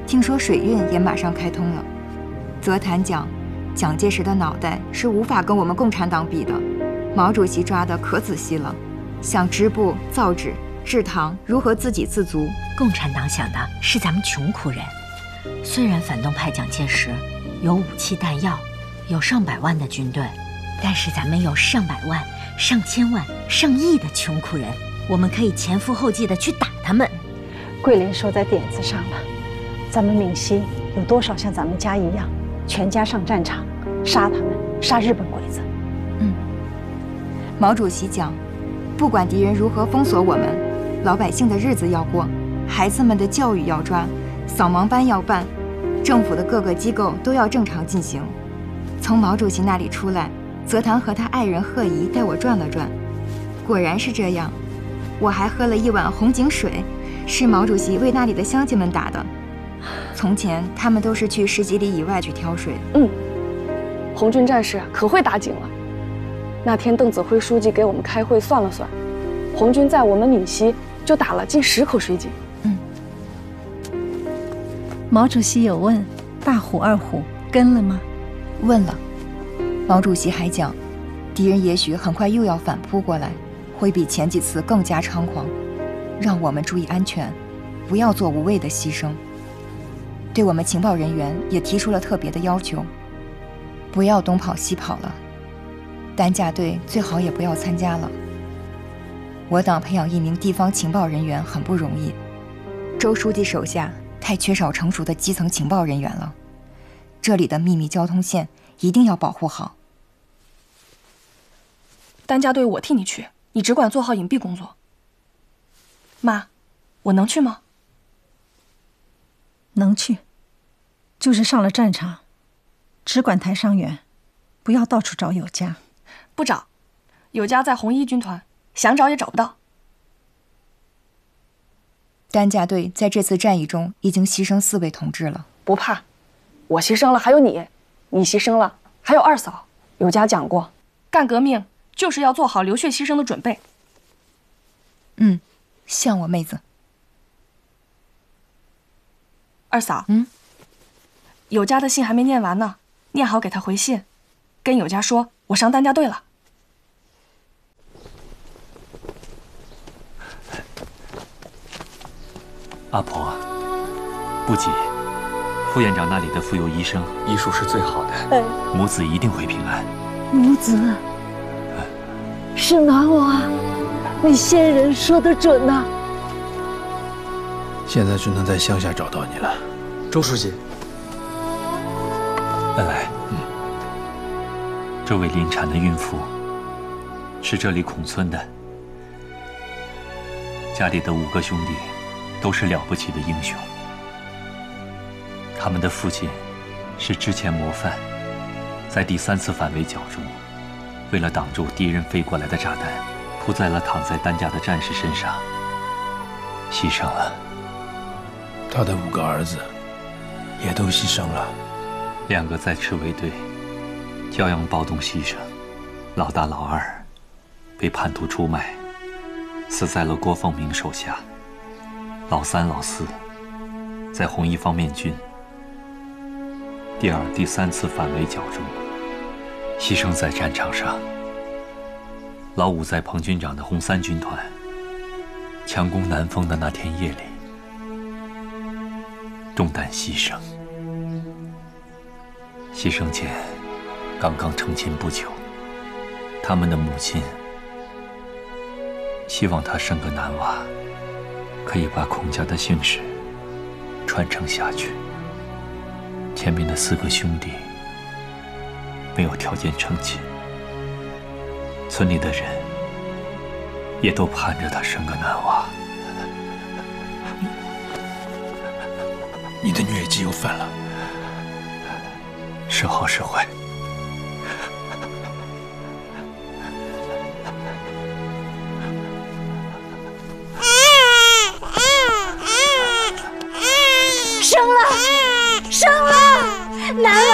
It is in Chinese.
听说水运也马上开通了。泽谈讲，蒋介石的脑袋是无法跟我们共产党比的，毛主席抓的可仔细了，像织布、造纸、制糖如何自给自足。 共产党想的是咱们穷苦人。虽然反动派蒋介石有武器弹药，有上百万的军队，但是咱们有上百万、上千万、上亿的穷苦人，我们可以前赴后继的去打他们。 桂林说在点子上了，咱们闽西有多少像咱们家一样，全家上战场，杀他们，杀日本鬼子。 毛主席讲，不管敌人如何封锁我们，老百姓的日子要过，孩子们的教育要抓，扫盲班要办，政府的各个机构都要正常进行。从毛主席那里出来，泽谈和他爱人贺姨带我转了转，果然是这样。我还喝了一碗红井水，是毛主席为那里的乡亲们打的。从前他们都是去10几里以外去挑水。 红军战士可会打井了。那天邓子恢书记给我们开会算了算，红军在我们闽西就打了近10口水井。 毛主席有问大虎、二虎跟了吗？ 问了。毛主席还讲，敌人也许很快又要反扑过来，会比前几次更加猖狂，让我们注意安全，不要做无谓的牺牲。对我们情报人员也提出了特别的要求，不要东跑西跑了，担架队最好也不要参加了。我党培养一名地方情报人员很不容易，周书记手下太缺少成熟的基层情报人员了，这里的秘密交通线一定要保护好。 担架队我替你去，你只管做好隐蔽工作。妈，我能去吗？ 能去，就是上了战场，只管抬伤员，不要到处找有家。 不找，有家在红一军团，想找也找不到。 担架队在这次战役中已经牺牲4位同志了。 不怕，我牺牲了还有你，你牺牲了还有二嫂。有家讲过， 干革命就是要做好流血牺牲的准备。 像我妹子。 二嫂，有家的信还没念完呢，念好给他回信，跟有家说我上担架队了。 阿婆，不急，副院长那里的妇幼医生医术是最好的，母子一定会平安。 母子，是哪我啊？你先人说的准呐。 现在只能在乡下找到你了。 周书记，恩来，这位临产的孕妇是这里孔村的，家里的5个兄弟都是了不起的英雄。他们的父亲是之前模范，在第3次反围剿中，为了挡住敌人飞过来的炸弹，扑在了躺在担架的战士身上，牺牲了。 他的5个儿子也都牺牲了 ，2个在赤卫队骄阳暴动牺牲，老大老二被叛徒出卖，死在了郭凤鸣手下。老3、老4在红一方面军第2、第3次反围剿中牺牲在战场上。老5在彭军长的红3军团强攻南丰的那天夜里中弹牺牲。牺牲前刚刚成亲不久，他们的母亲希望他生个男娃，可以把孔家的姓氏传承下去。前面的4个兄弟没有条件成亲，村里的人也都盼着他生个男娃。 你的疟疾又犯了， 是好是坏？ 生了，男